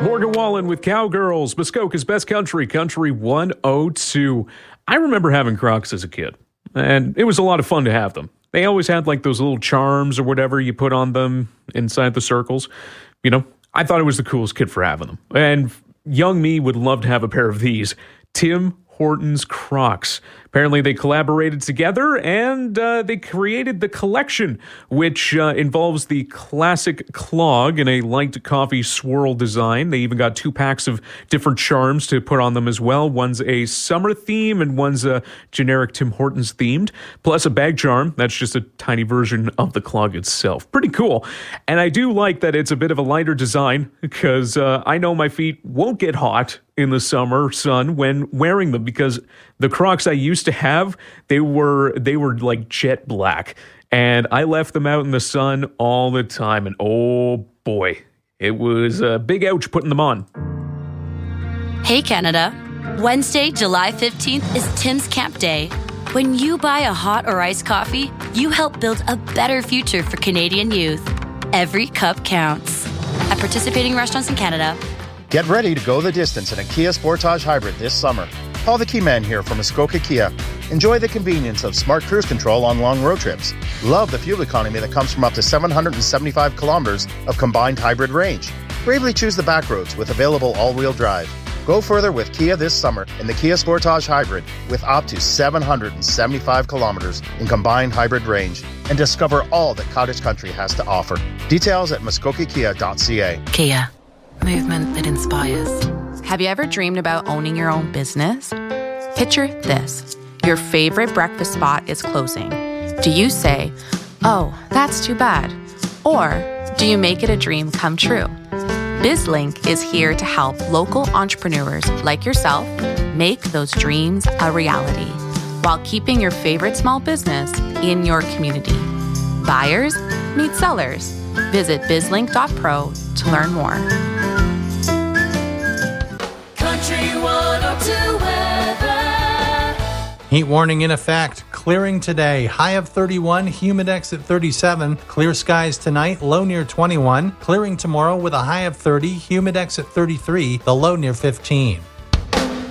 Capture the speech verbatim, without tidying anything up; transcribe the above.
Morgan Wallen with Cowgirls, Muskoka's Best Country, Country one oh two. I remember having Crocs as a kid, and it was a lot of fun to have them. They always had like those little charms or whatever you put on them inside the circles. You know, I thought I was the coolest kid for having them. And young me would love to have a pair of these. Tim Hortons Crocs. Apparently they collaborated together and uh, they created the collection, which uh, involves the classic clog in a light coffee swirl design. They even got two packs of different charms to put on them as well. One's a summer theme and one's a generic Tim Hortons themed, plus a bag charm. That's just a tiny version of the clog itself. Pretty cool. And I do like that it's a bit of a lighter design because uh, I know my feet won't get hot in the summer sun when wearing them, because the Crocs I used to have, they were they were like jet black, and I left them out in the sun all the time, and oh boy, it was a big ouch putting them on. Hey Canada, Wednesday, July fifteenth is Tim's Camp Day. When you buy a hot or iced coffee, you help build a better future for Canadian youth. Every cup counts. At participating restaurants in Canada. Get ready to go the distance in a Kia Sportage Hybrid this summer. Paul the Key Man here from Muskoka Kia. Enjoy the convenience of smart cruise control on long road trips. Love the fuel economy that comes from up to seven hundred seventy-five kilometers of combined hybrid range. Bravely choose the back roads with available all-wheel drive. Go further with Kia this summer in the Kia Sportage Hybrid with up to seven hundred seventy-five kilometers in combined hybrid range, and discover all that Cottage Country has to offer. Details at muskoka kia dot c a. Kia. Movement that inspires. Have you ever dreamed about owning your own business? Picture this. Your favorite breakfast spot is closing. Do you say, oh, that's too bad? Or do you make it a dream come true? BizLink is here to help local entrepreneurs like yourself make those dreams a reality while keeping your favorite small business in your community. Buyers meet sellers. Visit bizlink dot pro to learn more. Country one oh two weather. Heat warning in effect. Clearing today. High of thirty-one. Humidex at thirty-seven. Clear skies tonight. Low near twenty-one. Clearing tomorrow with a high of thirty. Humidex at thirty-three. The low near fifteen.